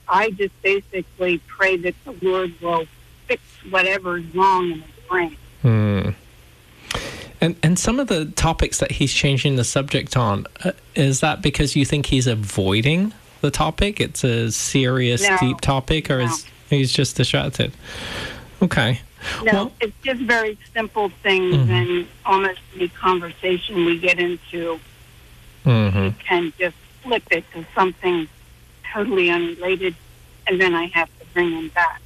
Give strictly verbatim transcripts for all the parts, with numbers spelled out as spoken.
I just basically pray that the Lord will fix whatever's wrong in his brain. Hmm. And and some of the topics that he's changing the subject on, uh, is that because you think he's avoiding the topic? It's a serious, No. deep topic, or No. is he's just distracted? Okay. No, Well, it's just very simple things, Mhm. and almost any conversation we get into mhm. can just flip it to something totally unrelated, and then I have to bring him back.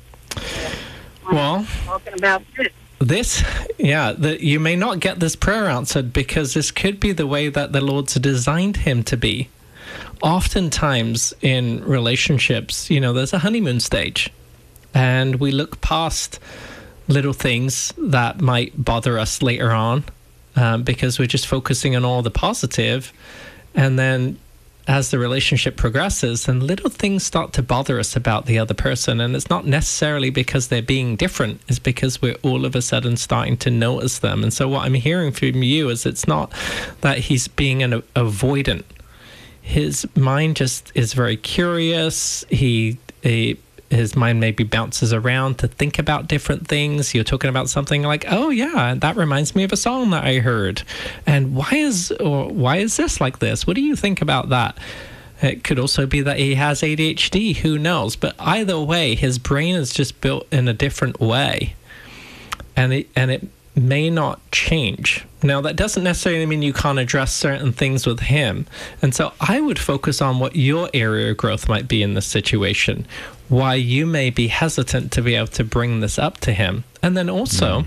I'm Well, talking about this. This, yeah, the, you may not get this prayer answered because this could be the way that the Lord's designed him to be. Oftentimes in relationships, you know, there's a honeymoon stage, and we look past little things that might bother us later on um, because we're just focusing on all the positive, and then as the relationship progresses, then little things start to bother us about the other person. And it's not necessarily because they're being different. It's because we're all of a sudden starting to notice them. And so what I'm hearing from you is it's not that he's being an avoidant. His mind just is very curious. He, he his mind maybe bounces around to think about different things. You're talking about something like, oh yeah, that reminds me of a song that I heard. And why is or why is this like this? What do you think about that? It could also be that he has A D H D, who knows? But either way, his brain is just built in a different way. And it and it may not change. Now, that doesn't necessarily mean you can't address certain things with him. And so I would focus on what your area of growth might be in this situation, why you may be hesitant to be able to bring this up to him. And then also, mm.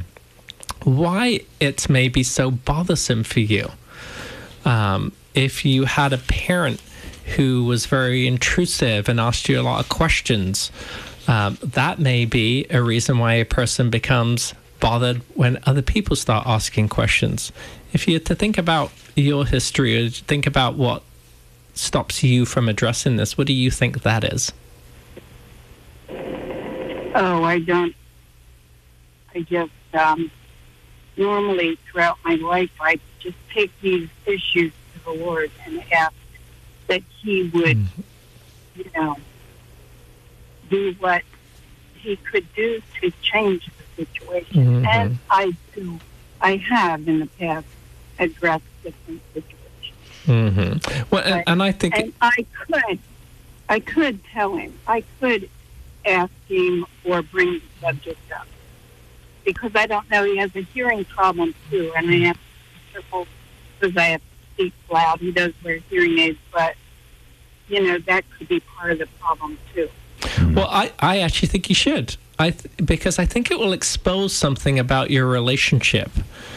why it may be so bothersome for you. Um, if you had a parent who was very intrusive and asked you a lot of questions, um, that may be a reason why a person becomes bothered when other people start asking questions. If you had to think about your history or think about what stops you from addressing this, what do you think that is? Oh, I don't. I just, um, normally throughout my life, I just take these issues to the Lord and ask that he would, mm. you know, do what he could do to change the situation. Mm-hmm. And I do, I have in the past addressed different situations. Mm-hmm. Well, and, and I think, and I could, I could tell him, I could ask him or bring the subject up, because I don't know, he has a hearing problem too, and I have to be careful because I have to speak loud. He does wear hearing aids, but you know, that could be part of the problem too. Well, I, I actually think you should. I th- because I think it will expose something about your relationship.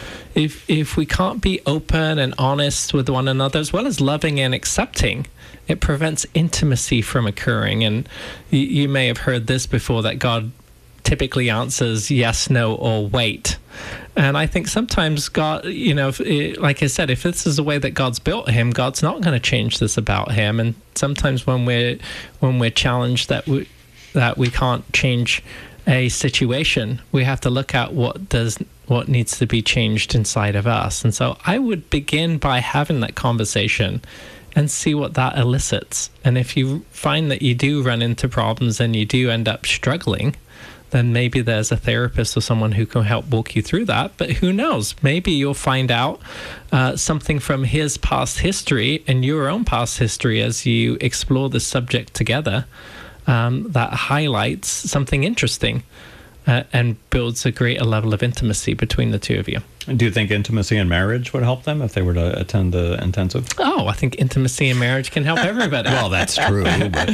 If if we can't be open and honest with one another, as well as loving and accepting, it prevents intimacy from occurring. And you, you may have heard this before, that God typically answers yes, no, or wait. And I think sometimes God, you know, if, like I said, if this is the way that God's built him, God's not going to change this about him. And sometimes when we're when we're challenged that we that we can't change a situation, we have to look at what does what needs to be changed inside of us. And so I would begin by having that conversation and see what that elicits. And if you find that you do run into problems and you do end up struggling, then maybe there's a therapist or someone who can help walk you through that. But who knows? Maybe you'll find out uh, something from his past history and your own past history as you explore this subject together um, that highlights something interesting uh, and builds a greater level of intimacy between the two of you. Do you think intimacy in marriage would help them if they were to attend the intensive? Oh, I think intimacy in marriage can help everybody. Well, that's true. But.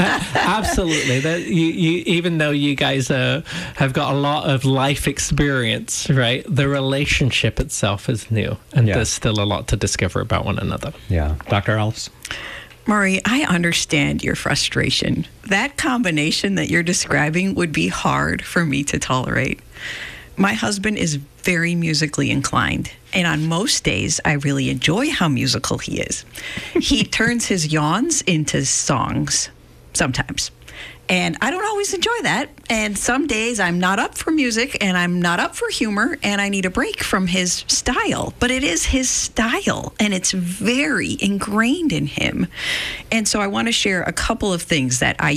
Absolutely. That you, you, even though you guys uh, have got a lot of life experience, right? The relationship itself is new, and yeah. there's still a lot to discover about one another. Yeah. Doctor Ellis? Murray, I understand your frustration. That combination that you're describing would be hard for me to tolerate. My husband is very musically inclined, and on most days, I really enjoy how musical he is. He turns his yawns into songs sometimes, and I don't always enjoy that. And some days I'm not up for music, and I'm not up for humor, and I need a break from his style. But it is his style, and it's very ingrained in him. And so I want to share a couple of things that I